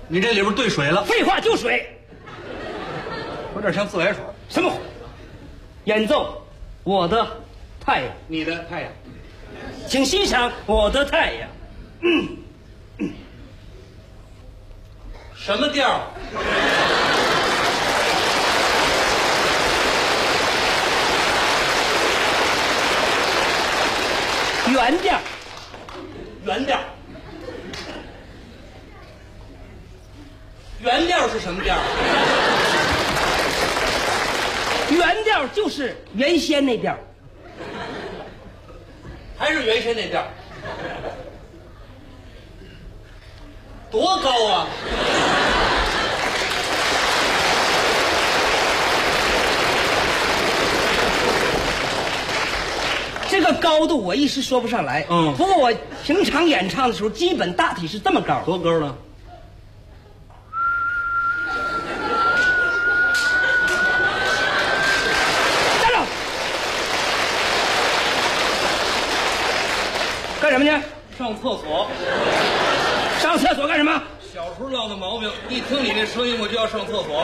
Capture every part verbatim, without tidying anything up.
你这里边兑水了。 废话，就水。 有点像自来水。 什么？演奏我的太阳， 你的太阳， 请欣赏我的太阳。嗯嗯、什么调？ 原调。 原调。原调是什么调？ 原调就是原先那调， 还是原先那调？多高啊！ 这个高度我一时说不上来。 嗯， 不过我平常演唱的时候，基本大体是这么高。 多高呢？ 干什么去？ 上厕所。 上厕所干什么？ 小时候落的毛病，一听你这声音我就要上厕所。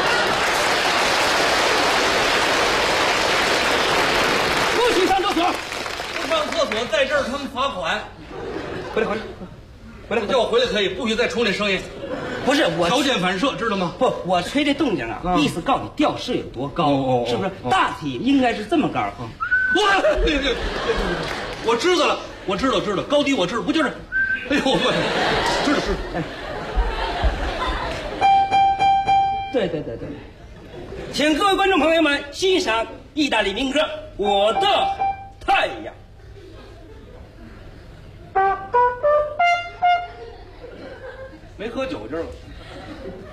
不许上厕所！ 不上厕所，在这儿他们罚款。 回来，回来，回来！ 叫我回来可以，不许再出那声音。 不是我条件反射，知道吗？ 不，我吹这动静啊， 嗯、 意思告诉你调式有多高， 哦哦、 是不是？ 哦、 大体应该是这么高。 嗯、哇，对对对，我知道了，我知道知道，高低我知道，不就是？哎呦，我知道知道。哎， 对对对对，请各位观众朋友们欣赏意大利民歌《我的太阳》。 没喝酒今儿个。